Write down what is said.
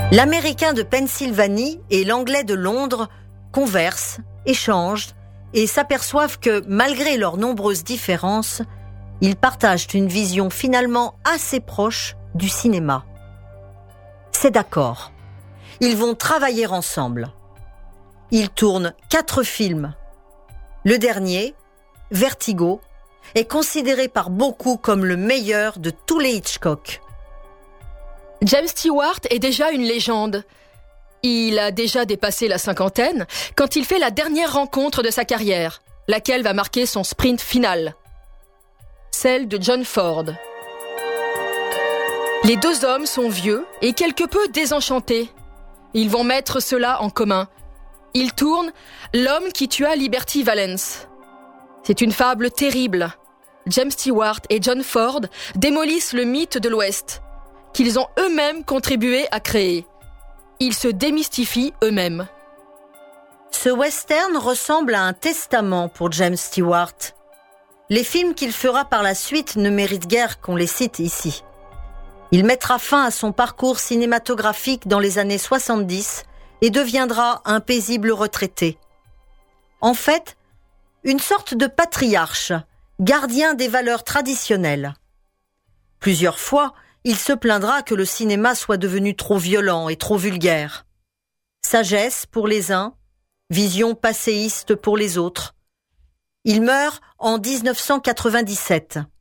L'Américain de Pennsylvanie et l'Anglais de Londres conversent, échangent et s'aperçoivent que, malgré leurs nombreuses différences, ils partagent une vision finalement assez proche du cinéma. C'est d'accord. Ils vont travailler ensemble. Ils tournent 4 films. Le dernier, Vertigo, est considéré par beaucoup comme le meilleur de tous les Hitchcock. James Stewart est déjà une légende. Il a déjà dépassé la 50aine quand il fait la dernière rencontre de sa carrière, laquelle va marquer son sprint final. Celle de John Ford. Les 2 hommes sont vieux et quelque peu désenchantés. Ils vont mettre cela en commun. Ils tournent L'homme qui tua Liberty Valance. C'est une fable terrible. James Stewart et John Ford démolissent le mythe de l'Ouest, qu'ils ont eux-mêmes contribué à créer. Ils se démystifient eux-mêmes. Ce western ressemble à un testament pour James Stewart. Les films qu'il fera par la suite ne méritent guère qu'on les cite ici. Il mettra fin à son parcours cinématographique dans les années 70 et deviendra un paisible retraité. En fait, une sorte de patriarche, gardien des valeurs traditionnelles. Plusieurs fois, il se plaindra que le cinéma soit devenu trop violent et trop vulgaire. Sagesse pour les uns, vision passéiste pour les autres. Il meurt en 1997.